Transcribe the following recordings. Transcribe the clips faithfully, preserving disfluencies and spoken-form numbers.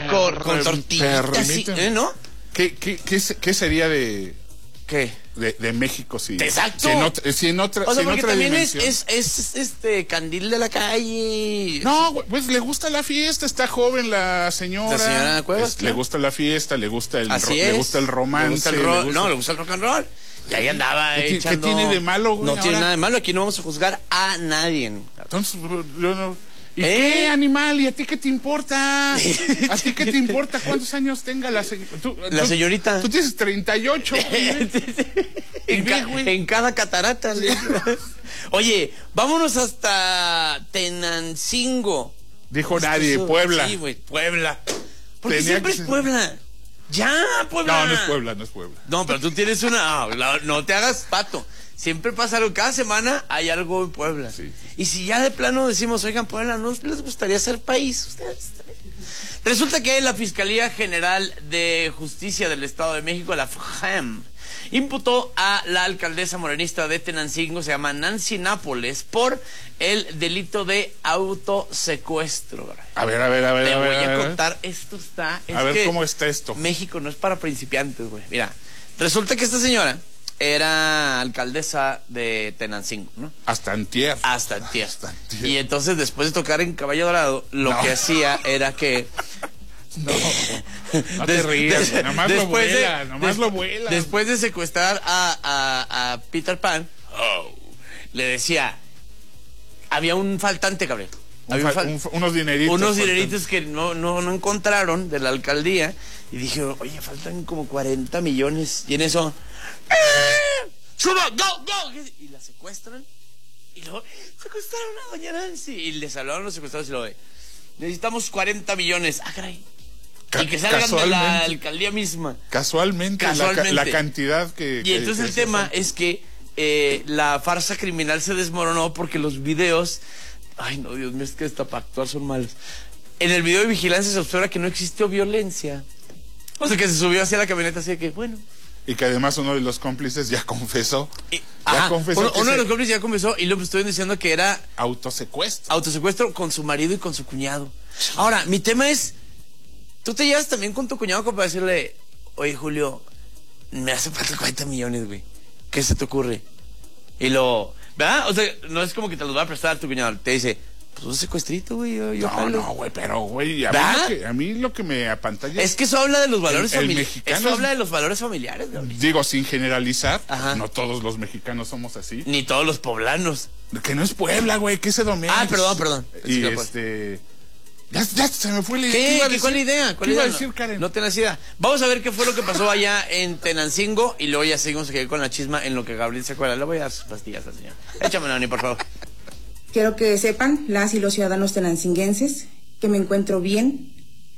con, con tortillitas, sí, ¿eh, no? ¿Qué, qué, qué, qué sería de... ¿Qué? De, de México, sí. Exacto. Si en otra, si en otra, o sea, si en porque otra también es, dimensión. es, es este candil de la calle. No, pues le gusta la fiesta, está joven la señora. La señora Cuevas, es, claro. Le gusta la fiesta, le gusta el, Así ro, es. le gusta el romance. Le gusta el ro le gusta... No, le gusta el rock and roll. Y ahí andaba ¿Qué, echando... ¿Qué tiene de malo, güey? No ahora? tiene nada de malo, aquí no vamos a juzgar a nadie. Entonces, yo no... ¿Y ¿Eh? qué, animal? ¿Y a ti qué te importa? ¿A ti qué te importa cuántos años tenga la, se... tú, la tú, señorita? Tú tienes treinta y ocho. Sí, sí. En, ca en cada catarata. Sí. Oye, vámonos hasta Tenancingo. Dijo Esto nadie, eso, Puebla. Sí, güey, Puebla. Porque Tenía siempre que es ser... Puebla. Ya, Puebla. No, no es Puebla, no es Puebla. No, pero tú tienes una... No, no te hagas pato. Siempre pasa algo, cada semana hay algo en Puebla. Sí. Y si ya de plano decimos, oigan, Puebla, ¿no les gustaría ser país? Ustedes. Resulta que la Fiscalía General de Justicia del Estado de México, la F G E M, imputó a la alcaldesa morenista de Tenancingo, se llama Nancy Nápoles, por el delito de autosecuestro. A ver, a ver, a ver. Te a voy ver, a ver. contar, esto está... Es a ver que cómo está esto. México no es para principiantes, güey. Mira, resulta que esta señora era alcaldesa de Tenancingo, ¿no? Hasta antier. Hasta antier. Hasta antier. Y entonces, después de tocar en Caballo Dorado, lo no. que hacía era que... No, no te rías, de, nomás lo vuela, nomás lo vuela. Después de secuestrar a, a, a Peter Pan, oh, le decía, había un faltante, cabrón. Un fa fal un, unos dineritos. Unos dineritos que no, no, no encontraron de la alcaldía. Y dije, oye, faltan como cuarenta millones. Y en eso, ¡eh! ¡Suba! ¡Go! ¡Go! Y la secuestran. Y luego, secuestraron a doña Nancy. Y les hablaron los secuestrados y lo ve. Necesitamos cuarenta millones. Ah, caray. Y que salgan de la alcaldía misma. Casualmente, Casualmente. La, la cantidad que... Y que, entonces que el tema fue. es que eh, la farsa criminal se desmoronó porque los videos... Ay, no, Dios mío, es que hasta para actuar son malos. En el video de vigilancia se observa que no existió violencia. O sea, que se subió hacia la camioneta así de que, bueno... Y que además uno de los cómplices ya confesó. Y, ya ajá, confesó uno, que uno se... de los cómplices ya confesó y luego estoy diciendo que era... Autosecuestro. Autosecuestro con su marido y con su cuñado. Ahora, mi tema es... Tú te llevas también con tu cuñado como para decirle, oye, Julio, me hace falta cuarenta millones, güey. ¿Qué se te ocurre? Y lo... ¿Verdad? O sea, no es como que te los va a prestar tu cuñado. Te dice, pues un secuestrito, güey. Yo, yo no, jalo. no, güey, pero, güey, a, mí lo que, a mí lo que me apantalla... Es que eso habla de los valores familiares. Eso es... habla de los valores familiares, Gabriel. Digo, sin generalizar, Ajá. no todos los mexicanos somos así. Ni todos los poblanos. Que no es Puebla, güey, que es Edomex. Ah, perdón, perdón. Y este... Ya, ya se me fue la idea. ¿Qué, ¿Qué, ¿Qué, ¿Cuál idea? ¿Cuál ¿Qué idea? iba a decir, Karen? No, no tenés idea. Vamos a ver qué fue lo que pasó allá en Tenancingo y luego ya seguimos aquí con la chisma en lo que Gabriel se acuerda. Le voy a dar sus pastillas al señor. Échame, Nani, por favor. Quiero que sepan, las y los ciudadanos tenancinguenses, que me encuentro bien,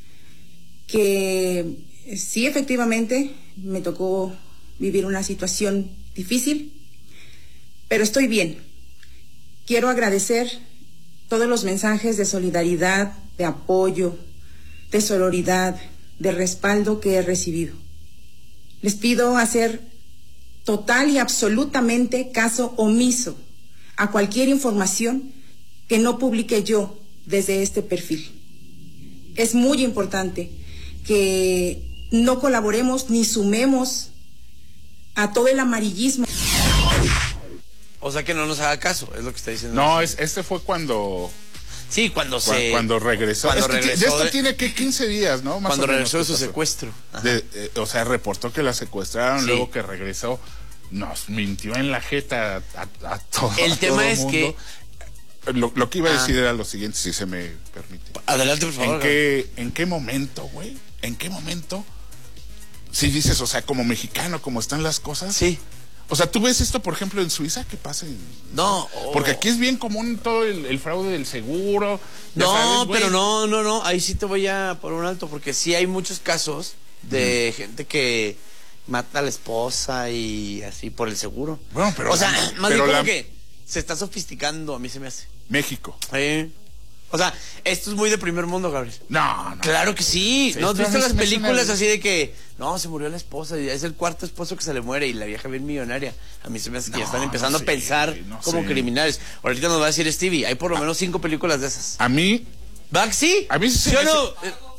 que sí, efectivamente, me tocó vivir una situación difícil, pero estoy bien. Quiero agradecer todos los mensajes de solidaridad, de apoyo, de sororidad, de respaldo que he recibido. Les pido hacer total y absolutamente caso omiso a cualquier información que no publique yo desde este perfil. Es muy importante que no colaboremos ni sumemos a todo el amarillismo. O sea, que no nos haga caso, es lo que está diciendo. No, es, este fue cuando... Sí, cuando se... Cuando, cuando regresó. Cuando es que regresó de esto de... tiene que quince días, ¿no? Más cuando o menos, regresó de su pasó. secuestro. De, eh, o sea, reportó que la secuestraron, sí. Luego que regresó, nos mintió en la jeta a, a, a todo El a tema todo es mundo. que... Lo, lo que iba a decir ah. era lo siguiente, si se me permite. Adelante, por favor. ¿En qué, en qué momento, güey? ¿En qué momento? Si dices, o sea, como mexicano, como están las cosas. Sí. O sea, ¿tú ves esto, por ejemplo, en Suiza? ¿Qué pasa? En... No. Oh. Porque aquí es bien común todo el, el fraude del seguro. No, sabes, pero no, no, no. Ahí sí te voy a por un alto, porque sí hay muchos casos de uh-huh. gente que mata a la esposa y así por el seguro. Bueno, pero... O sea, la, más pero bien como la... que se está sofisticando, a mí se me hace. México. ¿Eh? O sea, esto es muy de primer mundo, Gabriel. No, no. Claro que sí. sí ¿No has visto las películas una... así de que no, se murió la esposa y es el cuarto esposo que se le muere y la vieja bien millonaria? A mí se me hace que no, ya están empezando no sé, a pensar no como sé. criminales. Ahorita nos va a decir Stevie, hay por lo menos cinco películas de esas. A mí... ¿Va? ¿Sí? A mí sí. ¿Sí o no?